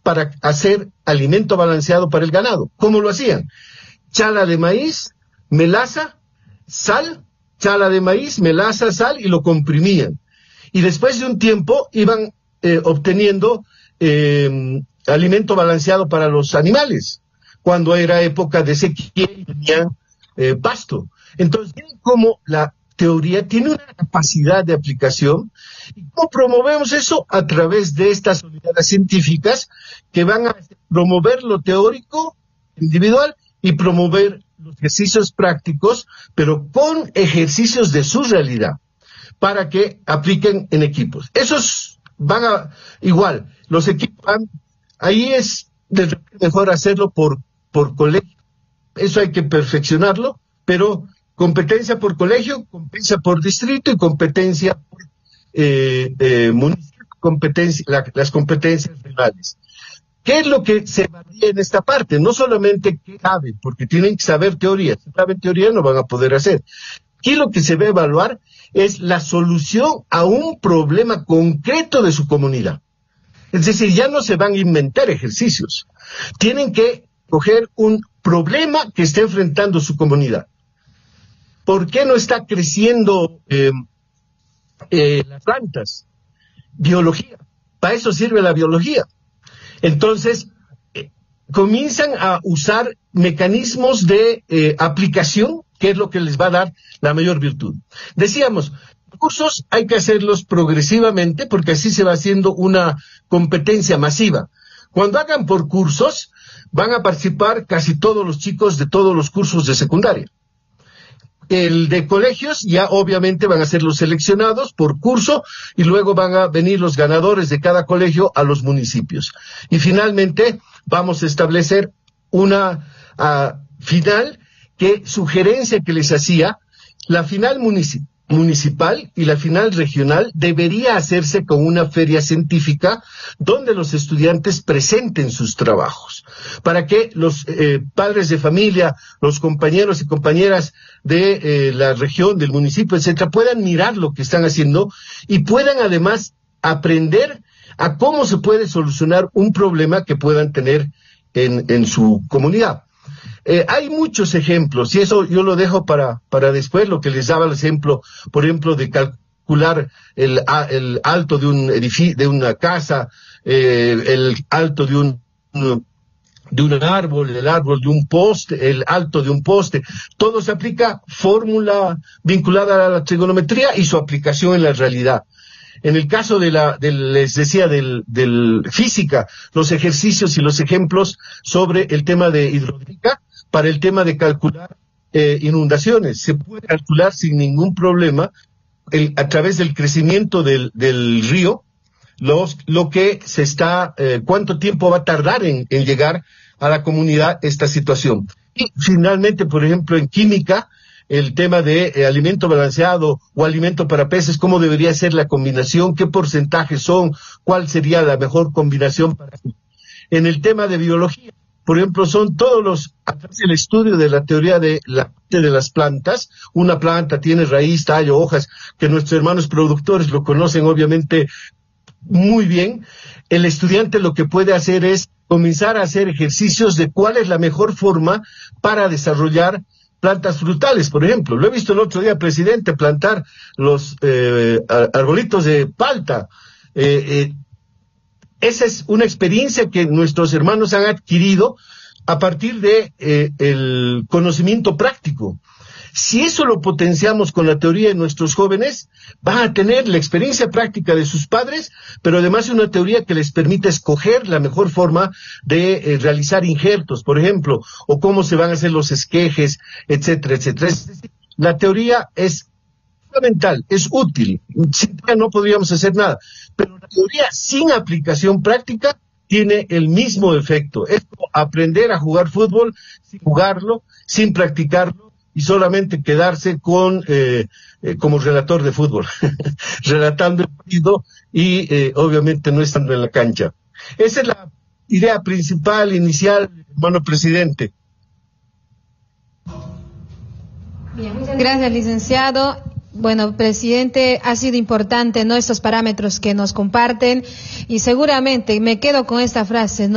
para hacer alimento balanceado para el ganado. ¿Cómo lo hacían? Chala de maíz, melaza, sal, chala de maíz, melaza, sal, y lo comprimían. Y después de un tiempo iban obteniendo alimento balanceado para los animales, cuando era época de sequía y tenían pasto. Entonces, como la teoría tiene una capacidad de aplicación, y cómo promovemos eso a través de estas unidades científicas que van a promover lo teórico individual y promover los ejercicios prácticos, pero con ejercicios de su realidad, para que apliquen en equipos. Esos van a, igual, los equipos van, ahí es mejor hacerlo por colegio. Eso hay que perfeccionarlo, pero competencia por colegio, competencia por distrito y competencia por municipio, las competencias regionales. ¿Qué es lo que se varía en esta parte? No solamente qué saben, porque tienen que saber teoría. Si saben teoría no van a poder hacer. Aquí lo que se va a evaluar es la solución a un problema concreto de su comunidad. Es decir, ya no se van a inventar ejercicios. Tienen que coger un problema que está enfrentando su comunidad. ¿Por qué no está creciendo las plantas? Biología. Para eso sirve la biología. Entonces, comienzan a usar mecanismos de aplicación, que es lo que les va a dar la mayor virtud. Decíamos, cursos hay que hacerlos progresivamente, porque así se va haciendo una competencia masiva. Cuando hagan por cursos, van a participar casi todos los chicos de todos los cursos de secundaria. El de colegios ya obviamente van a ser los seleccionados por curso y luego van a venir los ganadores de cada colegio a los municipios. Y finalmente vamos a establecer una final, que sugerencia que les hacía, la final municipal y la final regional debería hacerse con una feria científica donde los estudiantes presenten sus trabajos, para que los padres de familia, los compañeros y compañeras de la región, del municipio, etcétera, puedan mirar lo que están haciendo y puedan además aprender a cómo se puede solucionar un problema que puedan tener en su comunidad. Hay muchos ejemplos, y eso yo lo dejo para después, lo que les daba el ejemplo, por ejemplo, de calcular el alto de un edificio, de una casa, el alto de un árbol, el árbol de un poste, el alto de un poste. Todo se aplica, fórmula vinculada a la trigonometría y su aplicación en la realidad. En el caso les decía, del física, los ejercicios y los ejemplos sobre el tema de hidráulica, para el tema de calcular inundaciones. Se puede calcular sin ningún problema a través del crecimiento del río, lo que se está, cuánto tiempo va a tardar en llegar a la comunidad esta situación. Y finalmente, por ejemplo, en química, el tema de alimento balanceado o alimento para peces, cómo debería ser la combinación, qué porcentajes son, cuál sería la mejor combinación para. En el tema de biología, por ejemplo, son todos a través del estudio de la teoría de las plantas. Una planta tiene raíz, tallo, hojas, que nuestros hermanos productores lo conocen obviamente muy bien. El estudiante lo que puede hacer es comenzar a hacer ejercicios de cuál es la mejor forma para desarrollar plantas frutales, por ejemplo. Lo he visto el otro día, presidente, plantar los arbolitos de palta. Esa es una experiencia que nuestros hermanos han adquirido a partir de el conocimiento práctico. Si eso lo potenciamos con la teoría de nuestros jóvenes, van a tener la experiencia práctica de sus padres, pero además una teoría que les permite escoger la mejor forma de realizar injertos, por ejemplo, o cómo se van a hacer los esquejes, etcétera, etcétera. La teoría es fundamental, es útil. Sin ella no podríamos hacer nada. Pero la teoría sin aplicación práctica tiene el mismo efecto. Es como aprender a jugar fútbol sin jugarlo, sin practicarlo, y solamente quedarse como relator de fútbol, relatando el partido y obviamente no estando en la cancha. Esa es la idea principal, inicial, hermano presidente. Bien, muchas gracias, licenciado. Bueno, presidente, ha sido importante, ¿no?, estos parámetros que nos comparten, y seguramente me quedo con esta frase, ¿no?